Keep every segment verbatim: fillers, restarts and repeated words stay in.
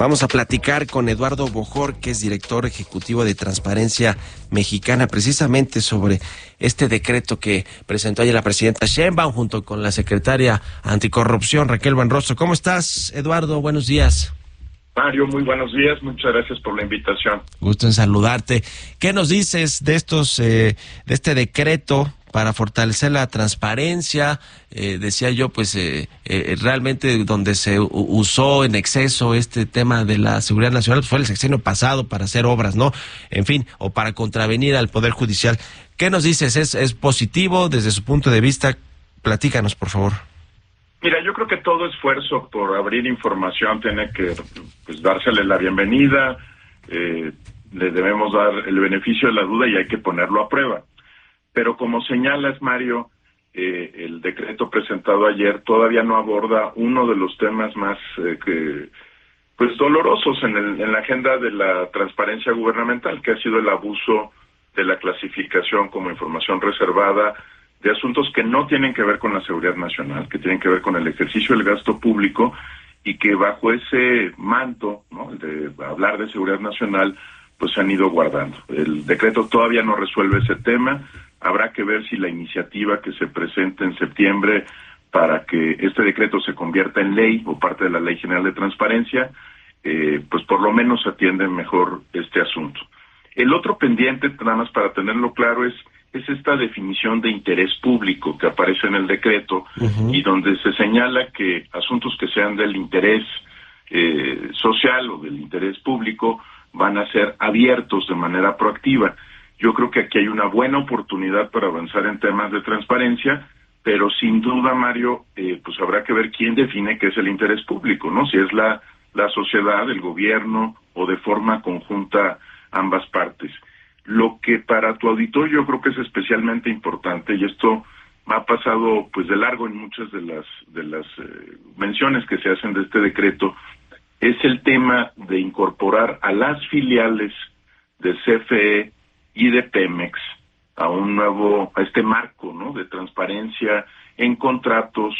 Vamos a platicar con Eduardo Bojor, que es director ejecutivo de Transparencia Mexicana, precisamente sobre este decreto que presentó ayer la presidenta Sheinbaum junto con la secretaria anticorrupción Raquel Buenrostro. ¿Cómo estás, Eduardo? Buenos días. Mario, muy buenos días, muchas gracias por la invitación. Gusto en saludarte. ¿Qué nos dices de estos, eh, de este decreto para fortalecer la transparencia? Eh, decía yo, pues eh, eh, realmente donde se usó en exceso este tema de la seguridad nacional pues fue el sexenio pasado para hacer obras, ¿no? En fin, o para contravenir al Poder Judicial. ¿Qué nos dices? ¿Es, es positivo desde su punto de vista? Platícanos, por favor. Mira, yo creo que todo esfuerzo por abrir información tiene que pues, dársele la bienvenida, eh, le debemos dar el beneficio de la duda y hay que ponerlo a prueba. Pero como señalas, Mario, eh, el decreto presentado ayer todavía no aborda uno de los temas más eh, que, pues dolorosos en, el, en la agenda de la transparencia gubernamental, que ha sido el abuso de la clasificación como información reservada de asuntos que no tienen que ver con la seguridad nacional, que tienen que ver con el ejercicio del gasto público y que bajo ese manto, ¿no?, de hablar de seguridad nacional, pues se han ido guardando. El decreto todavía no resuelve ese tema. Habrá que ver si la iniciativa que se presente en septiembre para que este decreto se convierta en ley o parte de la Ley General de Transparencia, eh, pues por lo menos atiende mejor este asunto. El otro pendiente, nada más para tenerlo claro, es es esta definición de interés público que aparece en el decreto, uh-huh. y donde se señala que asuntos que sean del interés eh, social o del interés público van a ser abiertos de manera proactiva. Yo creo que aquí hay una buena oportunidad para avanzar en temas de transparencia, pero sin duda, Mario, eh, pues habrá que ver quién define qué es el interés público, ¿no? Si es la, la sociedad, el gobierno o de forma conjunta ambas partes. Lo que para tu auditorio yo creo que es especialmente importante, y esto ha pasado pues de largo en muchas de las de las eh, menciones que se hacen de este decreto, es el tema de incorporar a las filiales de C F E y de Pemex a un nuevo, a este marco, ¿no?, de transparencia en contratos,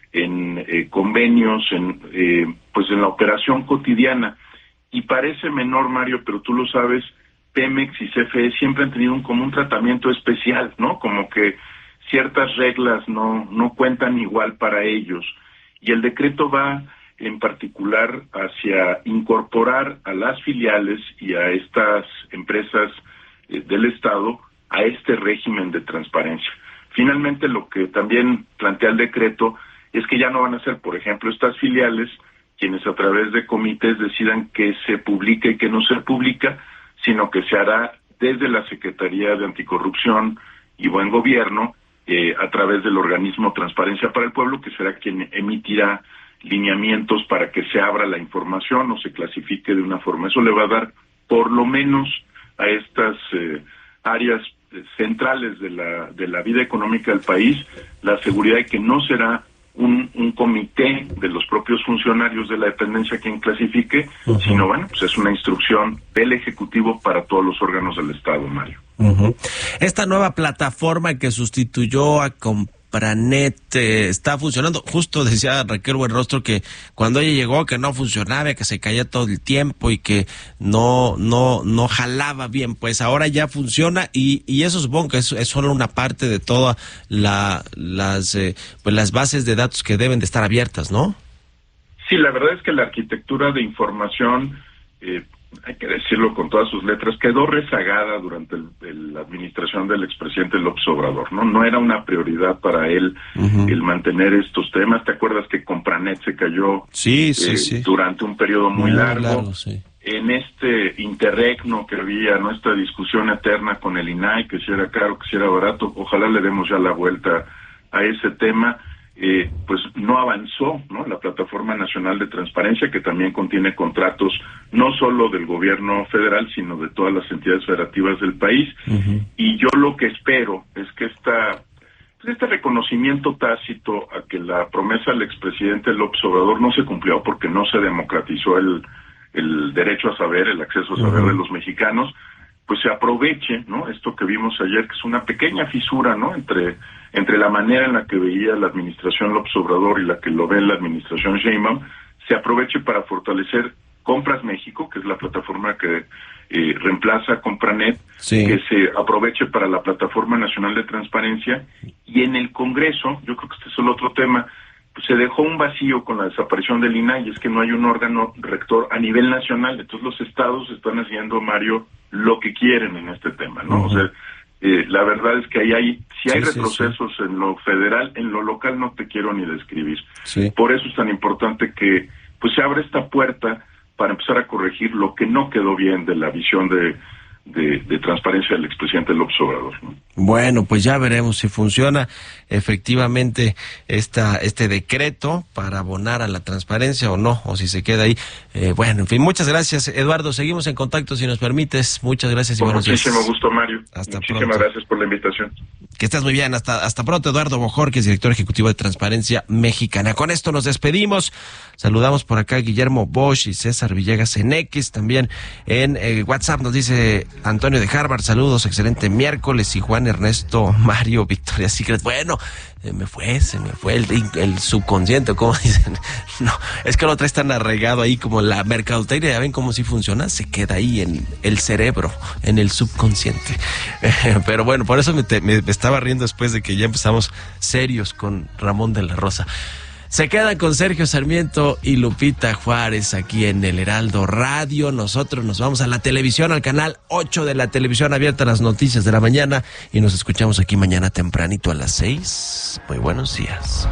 en eh, convenios, en eh, pues en la operación cotidiana. Y parece menor, Mario, pero tú lo sabes, Pemex y C F E siempre han tenido un, como un tratamiento especial, ¿no? Como que ciertas reglas no, no cuentan igual para ellos. Y el decreto va en particular hacia incorporar a las filiales y a estas empresas eh, del Estado a este régimen de transparencia. Finalmente, lo que también plantea el decreto es que ya no van a ser, por ejemplo, estas filiales quienes a través de comités decidan qué se publica y qué no se publica, sino que se hará desde la Secretaría de Anticorrupción y Buen Gobierno, eh, a través del organismo Transparencia para el Pueblo, que será quien emitirá lineamientos para que se abra la información o se clasifique de una forma. Eso le va a dar, por lo menos, a estas eh, áreas centrales de la, de la vida económica del país, la seguridad de que no será Un, un comité de los propios funcionarios de la dependencia quien clasifique, uh-huh. sino bueno, pues es una instrucción del Ejecutivo para todos los órganos del Estado, Mario. Uh-huh. Esta nueva plataforma que sustituyó a Compranet eh, está funcionando. Justo decía Raquel Buenrostro que cuando ella llegó que no funcionaba, que se caía todo el tiempo y que no no no jalaba bien. Pues ahora ya funciona y, y eso supongo que es, es solo una parte de todas la, las eh, pues las bases de datos que deben de estar abiertas, ¿no? Sí, la verdad es que la arquitectura de información, eh, hay que decirlo con todas sus letras, quedó rezagada durante el, el, la administración del expresidente López Obrador, ¿no? No era una prioridad para él uh-huh. el mantener estos temas. ¿Te acuerdas que Compranet se cayó sí, sí, eh, sí. durante un periodo muy, muy largo? largo sí. En este interregno que había, nuestra discusión eterna con el I N A I, que si era caro, que si era barato, ojalá le demos ya la vuelta a ese tema. Eh, pues no avanzó, ¿no?, la Plataforma Nacional de Transparencia, que también contiene contratos no solo del gobierno federal, sino de todas las entidades federativas del país. Uh-huh. Y yo lo que espero es que esta, pues este reconocimiento tácito a que la promesa del expresidente López Obrador no se cumplió porque no se democratizó el, el derecho a saber, el acceso a saber uh-huh. de los mexicanos, pues se aproveche, ¿no?, esto que vimos ayer, que es una pequeña fisura, ¿no?, entre entre la manera en la que veía la administración López Obrador y la que lo ve la administración Sheinbaum, se aproveche para fortalecer Compras México, que es la plataforma que eh, reemplaza a Compranet, sí. que se aproveche para la Plataforma Nacional de Transparencia, y en el Congreso, yo creo que este es el otro tema, pues se dejó un vacío con la desaparición del I N A I, y es que no hay un órgano rector a nivel nacional. Entonces los estados están haciendo, Mario, lo que quieren en este tema, ¿no? Uh-huh. O sea, eh, la verdad es que ahí hay, si hay sí, retrocesos sí, sí. en lo federal, en lo local no te quiero ni describir. Sí. Por eso es tan importante que pues se abra esta puerta para empezar a corregir lo que no quedó bien de la visión de De, de transparencia del expresidente López Obrador, ¿no? Bueno, pues ya veremos si funciona efectivamente esta este decreto para abonar a la transparencia o no, o si se queda ahí. Eh, bueno, en fin, muchas gracias, Eduardo. Seguimos en contacto si nos permites. Muchas gracias y Con buenos días. Muchísimo gusto, Mario. Hasta Muchísimas pronto. gracias por la invitación. Que estés muy bien. Hasta, hasta pronto, Eduardo Bojorquez, director ejecutivo de Transparencia Mexicana. Con esto nos despedimos. Saludamos por acá a Guillermo Bosch y César Villegas en X. También en eh, WhatsApp nos dice Antonio de Harvard, saludos, excelente miércoles. Y Juan Ernesto Mario Victoria Secret. Bueno, eh, me fue, se me fue el, el subconsciente, como dicen. No, es que lo traes tan arraigado ahí como la mercadotecnia, ya ven cómo sí funciona, se queda ahí en el cerebro, en el subconsciente. Eh, pero bueno, por eso me, te, me, me estaba riendo después de que ya empezamos serios con Ramón de la Rosa. Se quedan con Sergio Sarmiento y Lupita Juárez aquí en el Heraldo Radio. Nosotros nos vamos a la televisión, al canal ocho de la televisión abierta, las noticias de la mañana, y nos escuchamos aquí mañana tempranito a las seis. Muy buenos días.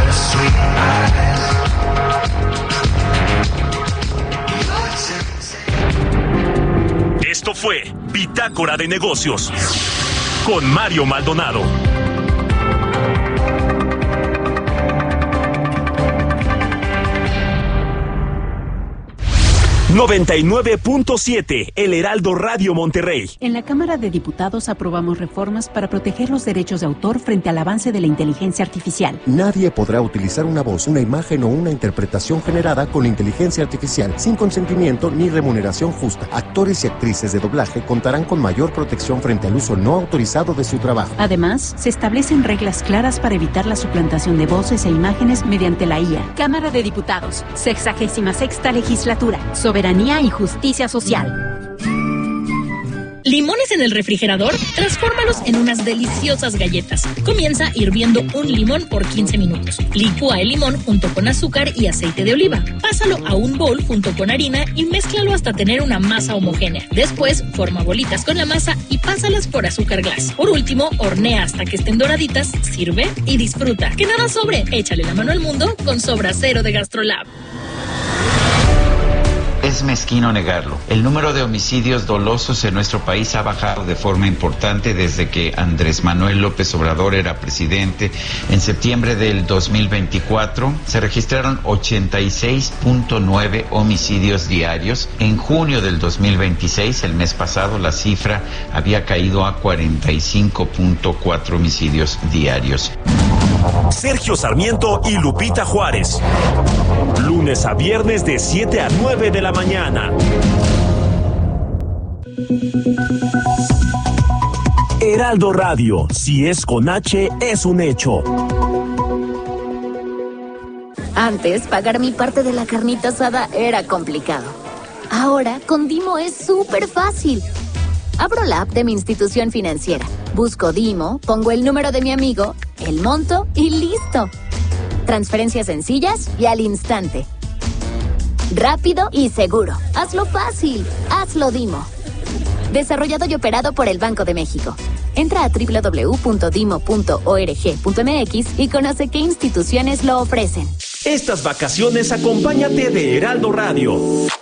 Esto fue Bitácora de Negocios con Mario Maldonado. noventa y nueve punto siete, El Heraldo Radio Monterrey. En la Cámara de Diputados aprobamos reformas para proteger los derechos de autor frente al avance de la inteligencia artificial. Nadie podrá utilizar una voz, una imagen o una interpretación generada con inteligencia artificial sin consentimiento ni remuneración justa. Actores y actrices de doblaje contarán con mayor protección frente al uso no autorizado de su trabajo. Además, se establecen reglas claras para evitar la suplantación de voces e imágenes mediante la I A. Cámara de Diputados, sexagésima sexta legislatura. Soberanía y justicia social. ¿Limones en el refrigerador? Transfórmalos en unas deliciosas galletas. Comienza hirviendo un limón por quince minutos. Licúa el limón junto con azúcar y aceite de oliva. Pásalo a un bol junto con harina y mézclalo hasta tener una masa homogénea. Después, forma bolitas con la masa y pásalas por azúcar glass. Por último, hornea hasta que estén doraditas, sirve y disfruta. Que nada sobre, échale la mano al mundo con Sobrasero de Gastrolab. Es mezquino negarlo. El número de homicidios dolosos en nuestro país ha bajado de forma importante desde que Andrés Manuel López Obrador era presidente. En septiembre del dos mil veinticuatro se registraron ochenta y seis punto nueve homicidios diarios. En junio del dos mil veintiséis, el mes pasado, la cifra había caído a cuarenta y cinco punto cuatro homicidios diarios. Sergio Sarmiento y Lupita Juárez. Lunes a viernes de siete a nueve de la mañana. Heraldo Radio, si es con H, es un hecho. Antes, pagar mi parte de la carnita asada era complicado. Ahora, con Dimo es súper fácil. Abro la app de mi institución financiera, busco Dimo, pongo el número de mi amigo, el monto y listo. Transferencias sencillas y al instante. Rápido y seguro. Hazlo fácil. Hazlo Dimo. Desarrollado y operado por el Banco de México. Entra a doble u doble u doble u punto dimo punto org punto m x y conoce qué instituciones lo ofrecen. Estas vacaciones acompáñate de Heraldo Radio.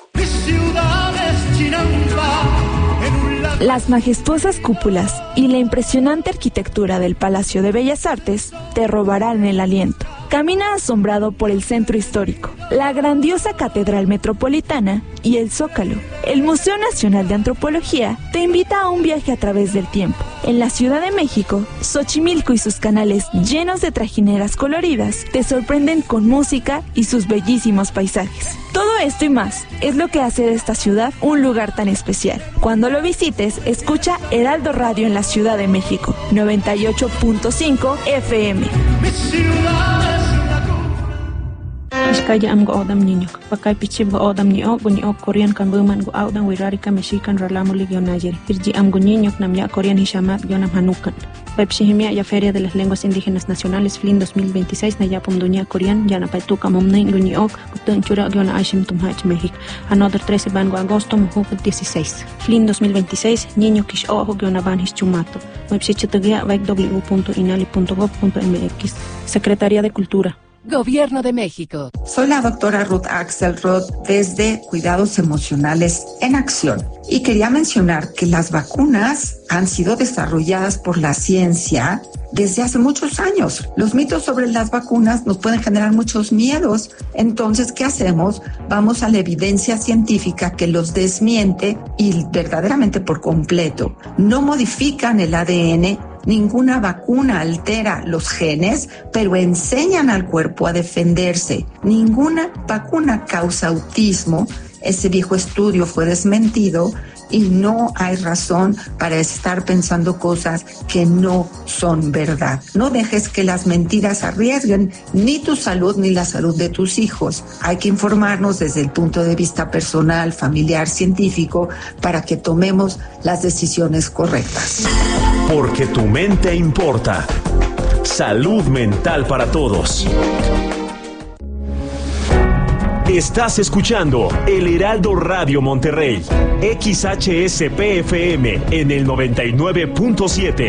Las majestuosas cúpulas y la impresionante arquitectura del Palacio de Bellas Artes te robarán el aliento. Camina asombrado por el centro histórico, la grandiosa Catedral Metropolitana y el Zócalo. El Museo Nacional de Antropología te invita a un viaje a través del tiempo. En la Ciudad de México, Xochimilco y sus canales llenos de trajineras coloridas te sorprenden con música y sus bellísimos paisajes. Todo esto y más es lo que hace de esta ciudad un lugar tan especial. Cuando lo visites, escucha Heraldo Radio en la Ciudad de México, noventa y ocho punto cinco F M. Iskaya am go odam niño. Pakai pichib go odam ni ok ni ok Korean kan buman go odam wirarika mexican ralamo ligio nayer. Irji am go niño nam ya Korean hishamat yonam hanukan. Pepsihimia ya Feria de las Lenguas Indígenas Nacionales F L I N dos mil veintiséis na yapum dunia Korean yana paituka momnei go ni ok gutun chura yona aishim tumhach México. Another trece van go agosto mujuk dieciséis. F L I N dos mil veintiséis niño kish ojo yona van hischumato. Website w punto inali punto gov punto m x. Secretaría de Cultura. Gobierno de México. Soy la doctora Ruth Axelrod desde Cuidados Emocionales en Acción y quería mencionar que las vacunas han sido desarrolladas por la ciencia desde hace muchos años. Los mitos sobre las vacunas nos pueden generar muchos miedos. Entonces, ¿qué hacemos? Vamos a la evidencia científica que los desmiente y verdaderamente por completo. No modifican el A D N. Ninguna vacuna altera los genes, pero enseñan al cuerpo a defenderse. Ninguna vacuna causa autismo. Ese viejo estudio fue desmentido y no hay razón para estar pensando cosas que no son verdad. No dejes que las mentiras arriesguen ni tu salud ni la salud de tus hijos. Hay que informarnos desde el punto de vista personal, familiar, científico, para que tomemos las decisiones correctas. Porque tu mente importa. Salud mental para todos. Estás escuchando El Heraldo Radio Monterrey, X H S P F M en el noventa y nueve punto siete.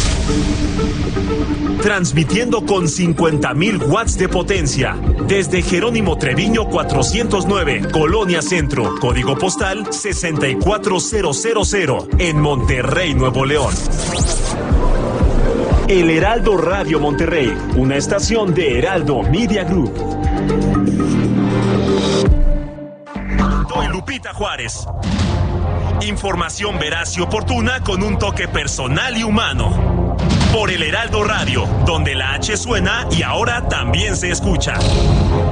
Transmitiendo con cincuenta mil watts de potencia desde Jerónimo Treviño cuatrocientos nueve, Colonia Centro, código postal sesenta y cuatro mil en Monterrey, Nuevo León. El Heraldo Radio Monterrey, una estación de Heraldo Media Group. Soy Lupita Juárez. Información veraz y oportuna con un toque personal y humano. Por el Heraldo Radio, donde la H suena y ahora también se escucha.